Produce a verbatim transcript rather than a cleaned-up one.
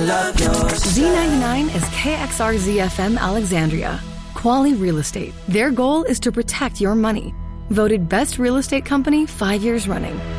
love yours. Z ninety-nine is K X R Z F M Alexandria. Quality Real Estate. Their goal is to protect your money. Voted Best Real Estate Company five years running.